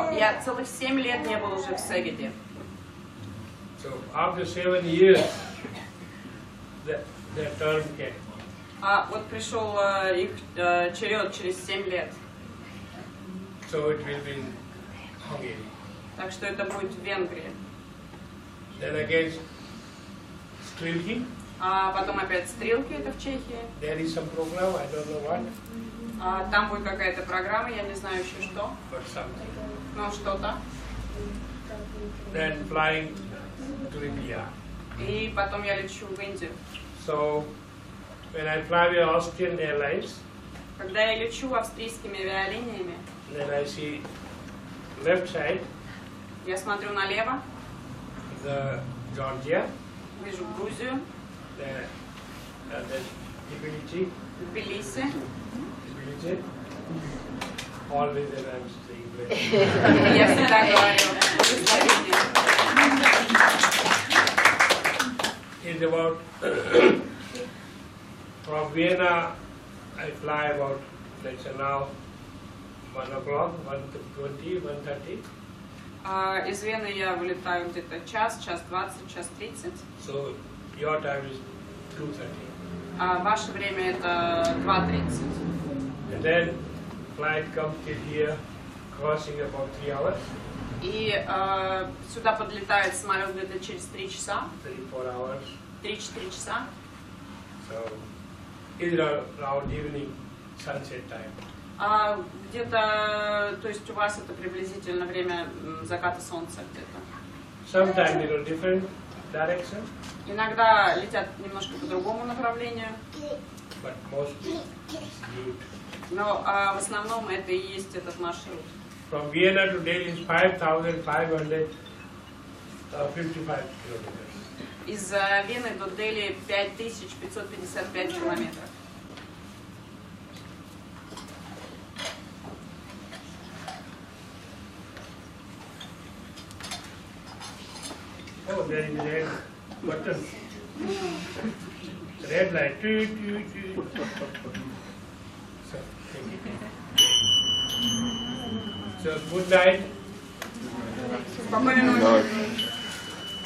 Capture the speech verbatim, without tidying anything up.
Но я целых семь лет не был уже в Сегеде. So after seven years, the, the turn came. А вот пришел uh, их uh, черед через семь лет. So it will be in Hungary. Так что это будет в Венгрии. Then again, Strilki. А потом опять Стрелки, это в Чехии. There is some program, I don't know what. А там будет какая-то программа, я не знаю еще что. But something. Ну что-то. Then flying to India. И потом я лечу в Индию. So when I fly with Austrian Airlines, Когда я лечу австрийскими авиалиниями, then I see left side, я смотрю налево, the Georgia, вижу Грузию, the, uh, the Tbilisi, Тбилиси. Tbilisi. Always when I'm saying English. Я всегда говорю благословение. It's about from Vienna I fly about let's say now one o'clock, one twenty, one thirty. А, из Вены я вылетаю где-то час, час двадцать, час тридцать. So your time is two thirty. А ваше время это два тридцать. And then flight comes till here, crossing about three hours. И э, сюда подлетает самолет где-то через три часа, Three, four hours. три-четыре часа. So it's around evening sunset time. А где-то, то есть у вас это приблизительно время м, заката солнца где-то. Sometimes you know different direction, Иногда летят немножко по другому направлению, but mostly it's route. но а, в основном это и есть этот маршрут. From Vienna to Delhi is five thousand five hundred fifty-five kilometers. Из э, Вены до Дели пять тысяч пятьсот пятьдесят пять километров. Oh, there is a red button. Red light. Toot, toot, toot. So, so good night. Спокойной ночи.